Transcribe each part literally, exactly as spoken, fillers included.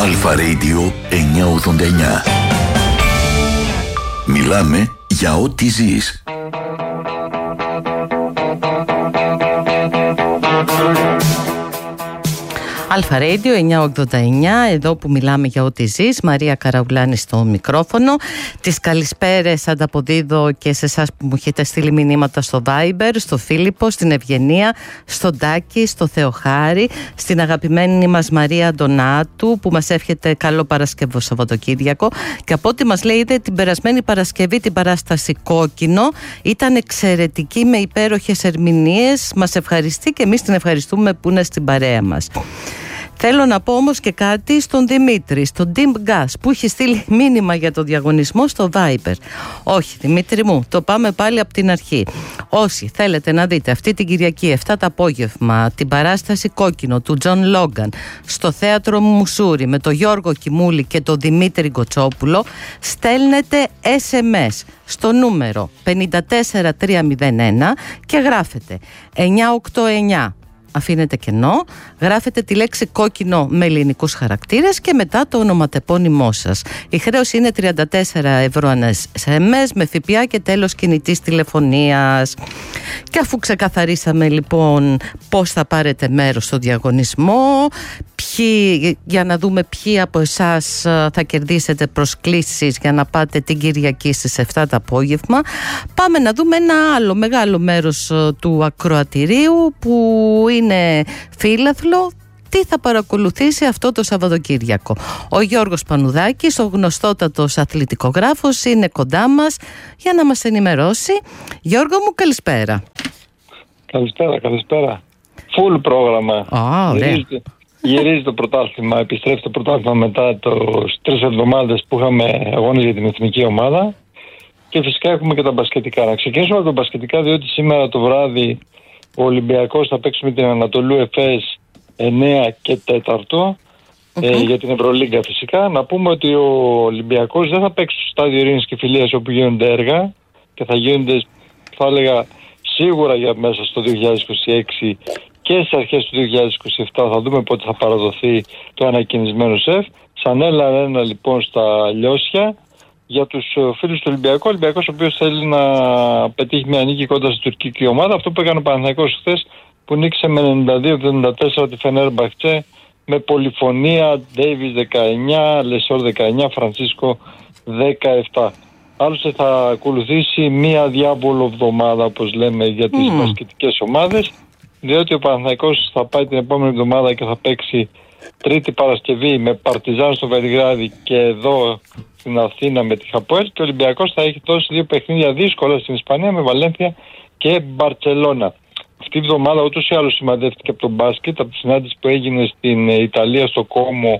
Αλφα Radio εννιακόσια ογδόντα εννιά. Μιλάμε για ό,τι ζεις. Αλφα Radio εννιακόσια ογδόντα εννιά, εδώ που μιλάμε για ό,τι ζεις. Μαρία Καραουλάνη στο μικρόφωνο. Τις καλησπέρες ανταποδίδω και σε εσάς που μου έχετε στείλει μηνύματα στο Viber, στο Φίλιππο, στην Ευγενία, στον Τάκη, στο Θεοχάρη, στην αγαπημένη μας Μαρία Αντωνάτου που μας εύχεται καλό Παρασκευό Σαββατοκύριακο. Και από ό,τι μας λέει, είδε την περασμένη Παρασκευή την παράσταση Κόκκινο. Ήταν εξαιρετική με υπέροχες ερμηνείες. Μας ευχαριστεί και εμείς την ευχαριστούμε που είναι στην παρέα μας. Θέλω να πω όμως και κάτι στον Δημήτρη, στον Dim Gas, που έχει στείλει μήνυμα για το διαγωνισμό στο Viber. Όχι, Δημήτρη μου, το πάμε πάλι από την αρχή. Όσοι θέλετε να δείτε αυτή την Κυριακή επτά το απόγευμα την παράσταση Κόκκινο του Τζον Λόγκαν στο Θέατρο Μουσούρι με τον Γιώργο Κιμούλη και τον Δημήτρη Γκοτσόπουλο, στέλνετε ες εμ ες στο νούμερο πέντε τέσσερα τρία μηδέν ένα και γράφετε εννιακόσια ογδόντα εννιά. Αφήνετε κενό, γράφετε τη λέξη κόκκινο με ελληνικούς χαρακτήρες και μετά το ονοματεπώνυμό σας. Η χρέωση είναι τριάντα τέσσερα ευρώ ανά ες εμ ες με ΦΠΑ και τέλος κινητής τηλεφωνίας. Και αφού ξεκαθαρίσαμε λοιπόν πώς θα πάρετε μέρος στο διαγωνισμό, ποιοι, για να δούμε ποιοι από εσάς θα κερδίσετε προσκλήσεις για να πάτε την Κυριακή στις επτά το απόγευμα, πάμε να δούμε ένα άλλο μεγάλο μέρος του ακροατηρίου που είναι φύλαθλο. Τι θα παρακολουθήσει αυτό το Σαββατοκύριακο? Ο Γιώργος Πανουδάκης, ο γνωστότατος αθλητικογράφος, είναι κοντά μας για να μας ενημερώσει. Γιώργο μου, καλησπέρα. Καλησπέρα, καλησπέρα. Full πρόγραμμα. Oh, γυρίζει, γυρίζει το πρωτάθλημα, επιστρέφει το πρωτάθλημα μετά τις τρεις εβδομάδες που είχαμε αγώνες για την εθνική ομάδα. Και φυσικά έχουμε και τα μπασκετικά. Να ξεκινήσουμε από τα μπασκετικά, διότι σήμερα το βράδυ ο Ολυμπιακός θα παίξει με την Ανατολού Εφές εννέα και τέταρτο mm-hmm. ε, για την Ευρωλίγκα φυσικά. Να πούμε ότι ο Ολυμπιακός δεν θα παίξει στο στάδιο Ειρήνης και Φιλίας όπου γίνονται έργα και θα γίνονται, θα έλεγα, σίγουρα για μέσα στο δύο χιλιάδες είκοσι έξι και στις αρχές του δύο χιλιάδες είκοσι επτά. Θα δούμε πότε θα παραδοθεί το ανακοινισμένο ΣΕΦ. Σαν έλα ένα λοιπόν στα Λιώσια για τους φίλους του Ολυμπιακού. Ο Ολυμπιακός ο οποίος θέλει να πετύχει μια νίκη κοντά στην τουρκική ομάδα. Αυτό που έκανε ο Παναθηναϊκός χθες, που νίκησε με ενενήντα δύο εβδομήντα τέσσερα τη Φενέρμπαχτσε με πολυφωνία Ντέιβις δεκαεννιά, Λεσόρ δεκαεννιά, Φρανσίσκο δεκαεπτά. Άλλωστε θα ακολουθήσει μια διάβολο εβδομάδα, όπως λέμε, για τις mm. μπασκετικές ομάδες, διότι ο Παναθηναϊκός θα πάει την επόμενη εβδομάδα και θα παίξει Τρίτη Παρασκευή με Παρτιζάν στο Βελιγράδι και εδώ στην Αθήνα με τη Χαποέλ, και ο Ολυμπιακός θα έχει δώσει δύο παιχνίδια δύσκολα στην Ισπανία με Βαλένθια και Μπαρτσελώνα. Αυτή η εβδομάδα ούτως ή άλλως σημαδεύτηκε από τον μπάσκετ, από τη συνάντηση που έγινε στην Ιταλία στο Κόμο,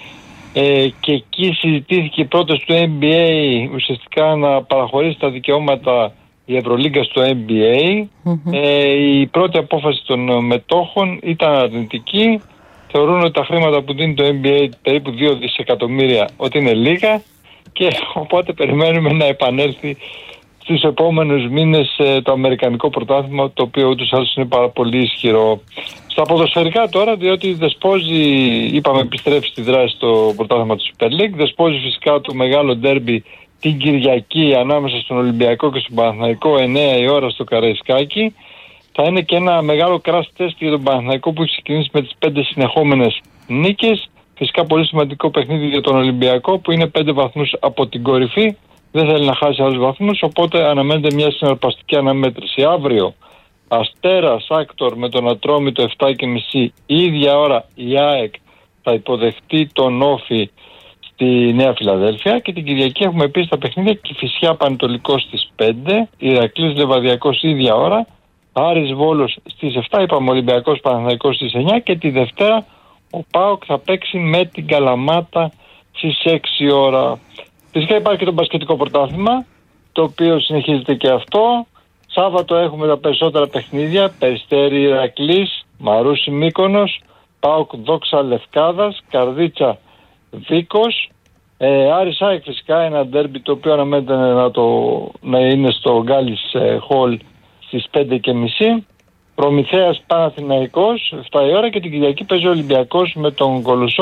ε, και εκεί συζητήθηκε η πρόταση του N B A ουσιαστικά να παραχωρήσει τα δικαιώματα η Ευρωλίγκα στο N B A. Mm-hmm. Ε, η πρώτη απόφαση των μετόχων ήταν αρνητική. Θεωρούν ότι τα χρήματα που δίνει το N B A, περίπου δύο δισεκατομμύρια, ότι είναι λίγα, και οπότε περιμένουμε να επανέλθει στους επόμενους μήνες το αμερικανικό πρωτάθλημα, το οποίο ούτως άλλως είναι πάρα πολύ ισχυρό. Στα ποδοσφαιρικά τώρα, διότι δεσπόζει, είπαμε, επιστρέφει στη δράση το πρωτάθλημα του Super League, δεσπόζει φυσικά το μεγάλο ντέρμπι την Κυριακή ανάμεσα στον Ολυμπιακό και στον Παναθηναϊκό, εννέα η ώρα στο Καραϊσκάκι. Θα είναι και ένα μεγάλο crash test για τον Παναθηναϊκό που έχει ξεκινήσει με τις πέντε συνεχόμενες νίκες. Φυσικά πολύ σημαντικό παιχνίδι για τον Ολυμπιακό που είναι πέντε βαθμούς από την κορυφή. Δεν θέλει να χάσει άλλους βαθμούς, οπότε αναμένεται μια συναρπαστική αναμέτρηση. Αύριο Αστέρας Άκτορ με τον Ατρόμητο επτά και μισή, η ίδια ώρα η ΑΕΚ θα υποδεχτεί τον Όφη στη Νέα Φιλαδέλφια, και την Κυριακή έχουμε επίσης τα παιχνίδια Κηφισιά Πανετολικός στις πέντε, Ηρακλής Λεβαδιακός ίδια ώρα, Άρης Βόλος στις επτά, είπαμε Ολυμπιακός Παναθηναϊκός στις εννιά, και τη Δευτέρα ο ΠΑΟΚ θα παίξει με την Καλαμάτα στις έξι ώρα. Φυσικά υπάρχει και το μπασκετικό πρωτάθλημα, το οποίο συνεχίζεται και αυτό. Σάββατο έχουμε τα περισσότερα παιχνίδια, Περιστέρι Ηρακλής, Μαρούσι Μύκονος, ΠΑΟΚ Δόξα Λευκάδας, Καρδίτσα Βίκος, ε, Άρης ΑΕΚ φυσικά, ένα ντέρμπι το οποίο αναμένεται να, το, να είναι στο Γκάλις ε, Χολ στις πέντε και μισή. Προμηθέας Παναθηναϊκός επτά η ώρα, και την Κυριακή παίζει ο Ολυμπιακός με τον Κολοσσό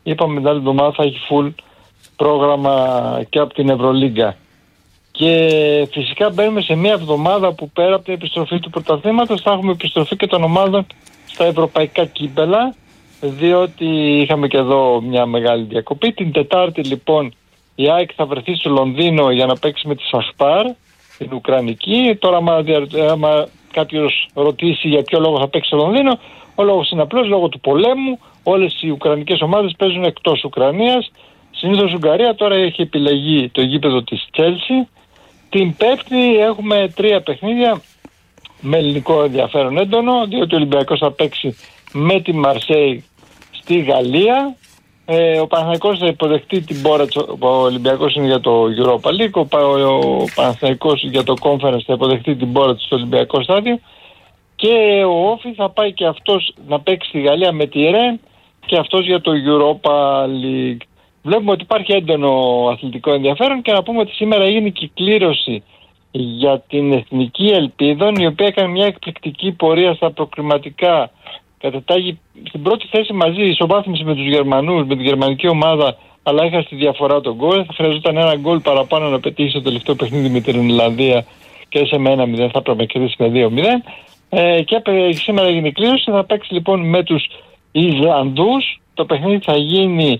είπαμε την άλλη εβδομάδα θα έχει full πρόγραμμα και από την Ευρωλίγκα. Και φυσικά μπαίνουμε σε μια εβδομάδα που πέρα από την επιστροφή του πρωταθλήματος θα έχουμε επιστροφή και των ομάδων στα ευρωπαϊκά κύπελα, διότι είχαμε και εδώ μια μεγάλη διακοπή. Την Τετάρτη λοιπόν η ΑΕΚ θα βρεθεί στο Λονδίνο για να παίξει με τη Σαχτάρ, την Ουκρανική. Τώρα άμα, άμα κάποιος ρωτήσει για ποιο λόγο θα παίξει στο Λονδίνο, ο λόγος είναι απλός, λόγω του πολέμου. Όλες οι ουκρανικές ομάδες παίζουν εκτός Ουκρανίας. Συνήθως η Ουγγαρία τώρα έχει επιλεγεί το γήπεδο της Τσέλσι. Την Πέμπτη έχουμε τρία παιχνίδια με ελληνικό ενδιαφέρον έντονο, διότι ο Ολυμπιακός θα παίξει με τη Μαρσέη στη Γαλλία. Ε, ο Παναθηναϊκός θα υποδεχτεί την πόρα, ο Ολυμπιακός είναι για το Europa League, ο, ο Παναθηναϊκός για το Conference θα υποδεχτεί την πόρα του στο Ολυμπιακό στάδιο και ο Όφι θα πάει και αυτός να παίξει στη Γαλλία με τη Ρεν και αυτός για το Europa League. Βλέπουμε ότι υπάρχει έντονο αθλητικό ενδιαφέρον και να πούμε ότι σήμερα έγινε και κλήρωση για την Εθνική Ελπίδων, η οποία έκανε μια εκπληκτική πορεία στα προκριματικά. Κατετάγει στην πρώτη θέση μαζί, ισοβάθμιση με τους Γερμανούς, με τη γερμανική ομάδα, αλλά είχα στη διαφορά τον γκολ. Θα χρειαζόταν ένα γκολ παραπάνω να πετύχει στο τελευταίο παιχνίδι με την Ιρλανδία και έσαι με ένα μηδέν, θα πρέπει να κερδίσει με δύο μηδέν. Ε, και σήμερα έγινε κλήρωση, θα παίξει λοιπόν με τους Ισλανδούς. Το παιχνίδι θα γίνει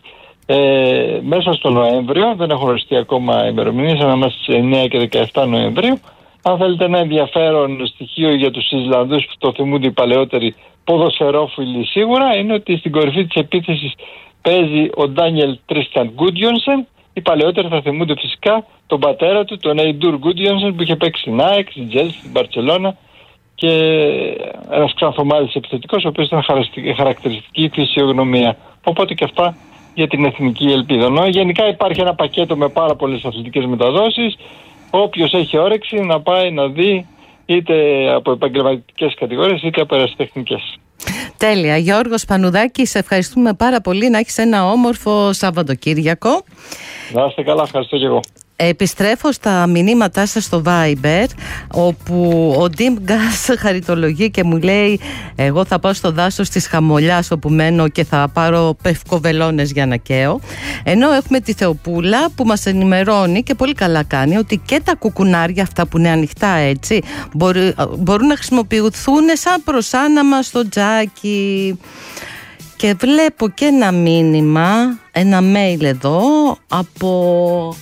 Ε, μέσα στο Νοέμβριο, δεν έχουν οριστεί ακόμα ημερομηνίες, ανάμεσα στις εννέα και δεκαεπτά Νοεμβρίου. Αν θέλετε ένα ενδιαφέρον στοιχείο για τους Ισλανδούς που το θυμούνται οι παλαιότεροι ποδοσφαιρόφιλοι σίγουρα, είναι ότι στην κορυφή της επίθεσης παίζει ο Ντάνιελ Τρίστιαν Γκούντιονσεν. Οι παλαιότεροι θα θυμούνται φυσικά τον πατέρα του, τον Έιντουρ Γκούντιονσεν, που είχε παίξει στην ΑΕΚ, στην Τζέλσι, στην Μπαρτσελώνα, και ένας ξανθομάδης επιθετικός, ο οποίος ήταν χαρακτηριστική φυσιογνωμία. Οπότε και αυτά για την Εθνική Ελπίδα. Νο, γενικά υπάρχει ένα πακέτο με πάρα πολλές αθλητικές μεταδόσεις. Όποιος έχει όρεξη να πάει να δει είτε από επαγγελματικές κατηγορίες είτε από ερασιτεχνικές. Τέλεια. Γιώργος Πανουδάκη, σε ευχαριστούμε πάρα πολύ. Να έχεις ένα όμορφο Σαββατοκύριακο. Να είστε καλά, ευχαριστώ και εγώ. Επιστρέφω στα μηνύματά σας στο Viber, όπου ο Ντιμ Γκάς χαριτολογεί και μου λέει: εγώ θα πάω στο δάσος της Χαμολιάς όπου μένω και θα πάρω πευκοβελώνες για να καίω. Ενώ έχουμε τη Θεοπούλα που μας ενημερώνει, και πολύ καλά κάνει, ότι και τα κουκουνάρια αυτά που είναι ανοιχτά έτσι μπορεί, μπορούν να χρησιμοποιηθούν σαν προσάναμα στο τζάκι. Και βλέπω και ένα μήνυμα, ένα mail εδώ από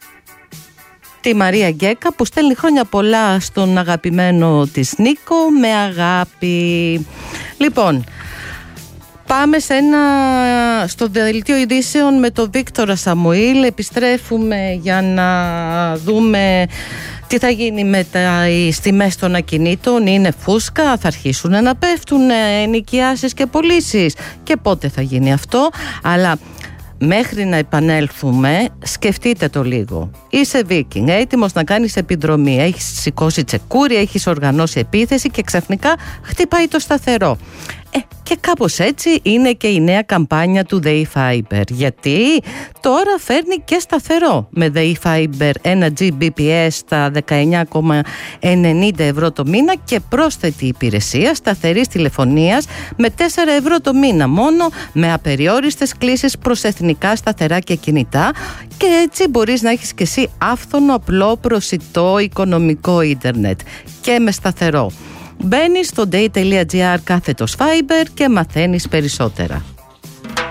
τη Μαρία Γκέκα, που στέλνει χρόνια πολλά στον αγαπημένο της Νίκο, με αγάπη. Λοιπόν, πάμε σε ένα, στο δελτίο ειδήσεων με τον Βίκτορα Σαμουήλ. Επιστρέφουμε για να δούμε τι θα γίνει με τις τιμές των ακινήτων. Είναι φούσκα, θα αρχίσουν να πέφτουν ενοικιάσεις και πωλήσεις, και πότε θα γίνει αυτό. Αλλά μέχρι να επανέλθουμε, σκεφτείτε το λίγο. Είσαι Βίκινγκ, έτοιμος να κάνεις επιδρομή. Έχεις σηκώσει τσεκούρι, έχεις οργανώσει επίθεση και ξαφνικά χτυπάει το σταθερό. Ε, και κάπως έτσι είναι και η νέα καμπάνια του ΔΕΗ Fiber. Γιατί τώρα φέρνει και σταθερό. Με ΔΕΗ Fiber ένα τζι μπι πι ες στα δεκαεννιά κόμμα ενενήντα ευρώ το μήνα και πρόσθετη υπηρεσία σταθερής τηλεφωνίας με τέσσερα ευρώ το μήνα μόνο, με απεριόριστες κλήσεις προς εθνικά σταθερά και κινητά, και έτσι μπορείς να έχεις και εσύ άφθονο, απλό, προσιτό, οικονομικό ίντερνετ και με σταθερό. Μπαίνεις στο day τελεία gr κάθετος Fiber και μαθαίνεις περισσότερα.